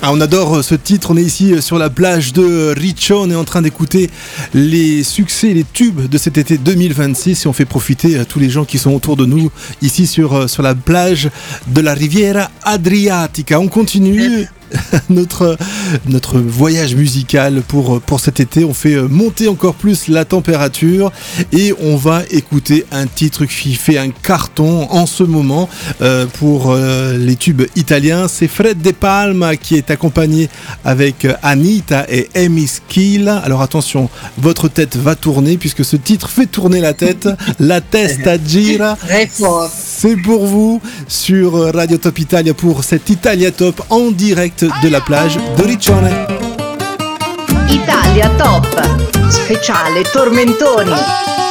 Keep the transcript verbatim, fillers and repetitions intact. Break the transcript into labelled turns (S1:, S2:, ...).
S1: Ah, on adore ce titre, on est ici sur la plage de Riccione, on est en train d'écouter les succès, les tubes de cet été deux mille vingt-six et on fait profiter tous les gens qui sont autour de nous ici sur, sur la plage de la Riviera Adriatica. On continue notre, notre voyage musical pour, pour cet été, on fait monter encore plus la température et on va écouter un titre qui fait un carton en ce moment euh, pour euh, les tubes italiens. C'est Fred De Palma qui est accompagné avec Anita et Amy Skill. Alors attention, votre tête va tourner puisque ce titre fait tourner la tête. La testa gira. C'est pour vous sur Radio Top Italia pour cet Italia Top en direct de la plage de Riccione.
S2: Italia Top, speciale Tormentoni.